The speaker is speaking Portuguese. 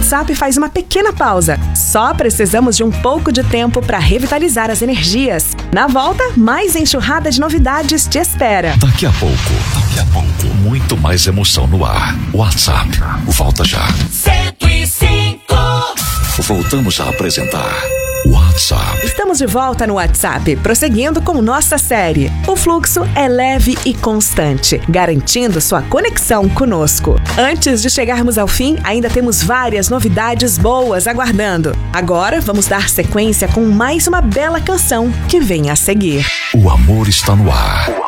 WhatsApp faz uma pequena pausa. Só precisamos de um pouco de tempo para revitalizar as energias. Na volta, mais enxurrada de novidades te espera. Daqui a pouco, muito mais emoção no ar. WhatsApp, volta já. 105. Voltamos a apresentar WhatsApp. Estamos de volta no WhatsApp, prosseguindo com nossa série. O fluxo é leve e constante, garantindo sua conexão conosco. Antes de chegarmos ao fim, ainda temos várias novidades boas aguardando. Agora vamos dar sequência com mais uma bela canção que vem a seguir. O amor está no ar.